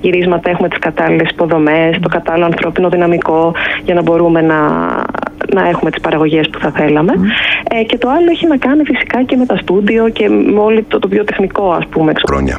γυρίσματα έχουμε τις κατάλληλες υποδομές, το κατάλληλο ανθρώπινο δυναμικό για να μπορούμε να έχουμε τις παραγωγές που θα θέλαμε. Και το άλλο έχει να κάνει φυσικά και με τα στούντιο και με όλο το βιοτεχνικό, ας πούμε. Χρόνια.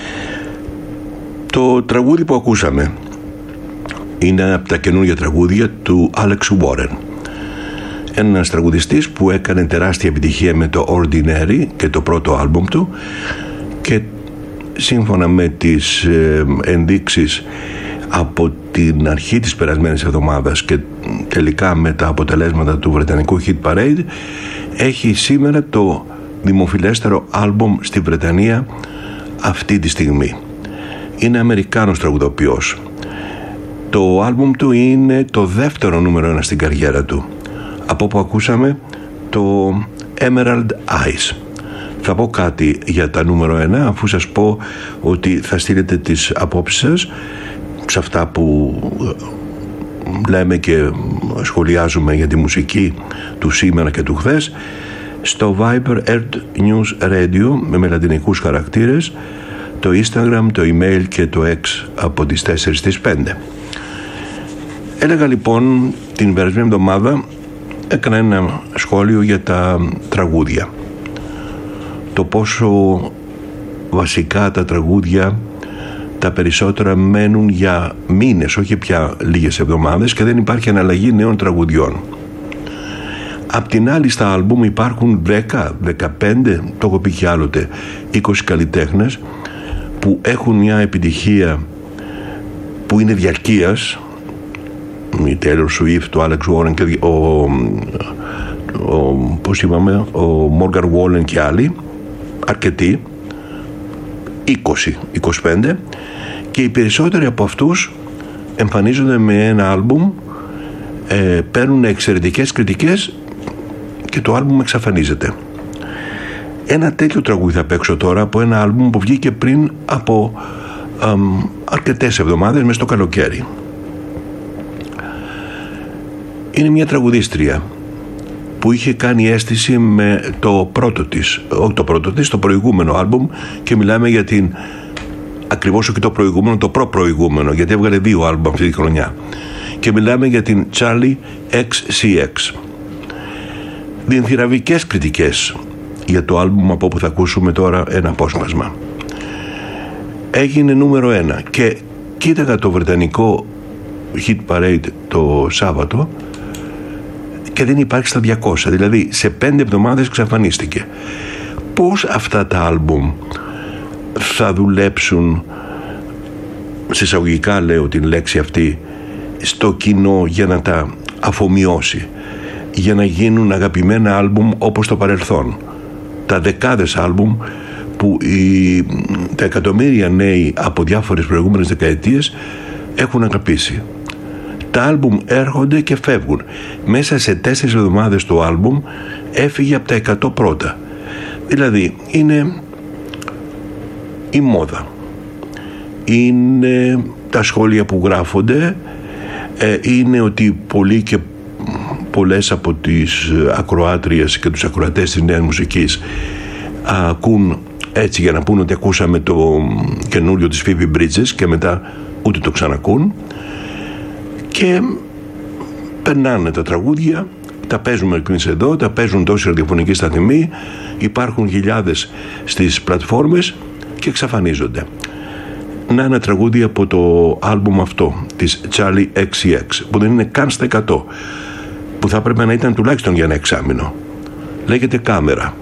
Το τραγούδι που ακούσαμε είναι από τα καινούργια τραγούδια του Alex Warren. Ένας τραγουδιστής που έκανε τεράστια επιτυχία με το Ordinary και το πρώτο άλμπουμ του, και σύμφωνα με τις ενδείξεις από την αρχή της περασμένης εβδομάδας και τελικά με τα αποτελέσματα του Βρετανικού Hit Parade, έχει σήμερα το δημοφιλέστερο άλμπουμ στη Βρετανία αυτή τη στιγμή. Είναι Αμερικάνος τραγουδοποιός. Το άλμπουμ του είναι το δεύτερο νούμερο 1 στην καριέρα του, από όπου ακούσαμε το Emerald Eyes. Θα πω κάτι για τα νούμερο 1, αφού σας πω ότι θα στείλετε τις απόψεις σας σε αυτά που λέμε και σχολιάζουμε για τη μουσική του σήμερα και του χθες, στο Viber Earth News Radio με μελαντινικούς χαρακτήρες, το Instagram, το email και το X από τις 4 στις 5. Έλεγα λοιπόν την περασμένη εβδομάδα, έκανα ένα σχόλιο για τα τραγούδια, το πόσο βασικά τα τραγούδια τα περισσότερα μένουν για μήνες, όχι πια λίγες εβδομάδες, και δεν υπάρχει αναλλαγή νέων τραγουδιών. Απ' την άλλη στα άλμπουμ υπάρχουν 10, 15, το έχω πει και άλλοτε, 20 καλλιτέχνες που έχουν μια επιτυχία που είναι διαρκείας, η Taylor Swift, ο Alex Warren και πώς είπαμε, ο Morgan Wallen και άλλοι, αρκετοί, 20-25, και οι περισσότεροι από αυτούς εμφανίζονται με ένα άλμπουμ, παίρνουν εξαιρετικές κριτικές και το άλμπουμ εξαφανίζεται. Ένα τέτοιο τραγούδι θα παίξω τώρα από ένα άλμπουμ που βγήκε πριν από αρκετές εβδομάδες, μες στο καλοκαίρι. Είναι μια τραγουδίστρια που είχε κάνει αίσθηση με το πρώτο της, όχι το πρώτο της, το προηγούμενο άλμπουμ, και μιλάμε για την, ακριβώς όχι το προηγούμενο, το προπροηγούμενο, γιατί έβγαλε 2 άλμπουμ αυτή τη χρονιά, και μιλάμε για την Charli XCX. Διενθυραβικές κριτικές για το άλμπουμ από όπου θα ακούσουμε τώρα ένα απόσπασμα. Έγινε νούμερο 1 και κοίταγα το βρετανικό Hit Parade το Σάββατο και δεν υπάρχει στα 200, δηλαδή σε 5 εβδομάδες εξαφανίστηκε. Πώς αυτά τα άλμπουμ θα δουλέψουν, σε εισαγωγικά λέω την λέξη αυτή, στο κοινό για να τα αφομοιώσει, για να γίνουν αγαπημένα άλμπουμ όπως το παρελθόν, τα δεκάδες άλμπουμ που τα εκατομμύρια νέοι από διάφορες προηγούμενες δεκαετίες έχουν αγαπήσει. Τα άλμπουμ έρχονται και φεύγουν. Μέσα σε 4 εβδομάδες το άλμπουμ έφυγε από τα 100 πρώτα. Δηλαδή είναι η μόδα, είναι τα σχόλια που γράφονται, είναι ότι πολλοί και πολλές από τις ακροάτριες και τους ακροατές της νέας μουσικής ακούν έτσι για να πούν ότι ακούσαμε το καινούριο της Phoebe Bridgers και μετά ούτε το ξανακούν, και περνάνε τα τραγούδια, τα παίζουμε εμείς εδώ, τα παίζουν τόσοι ραδιοφωνικοί σταθμοί, υπάρχουν χιλιάδες στις πλατφόρμες και εξαφανίζονται. Να ένα τραγούδι από το άλμπουμ αυτό της Charli XCX που δεν είναι καν στα 100, που θα έπρεπε να ήταν τουλάχιστον για ένα εξάμηνο. Λέγεται Κάμερα.